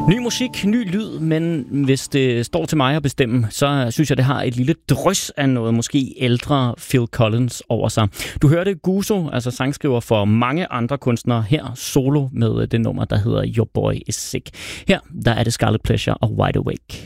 Ny musik, ny lyd, men hvis det står til mig at bestemme, så synes jeg, det har et lille drys af noget måske ældre Phil Collins over sig. Du hørte Guzo, altså sangskriver for mange andre kunstnere, her solo med det nummer, der hedder Your Boy Is Sick. Her, der er det Scarlet Pleasure og Wide Awake.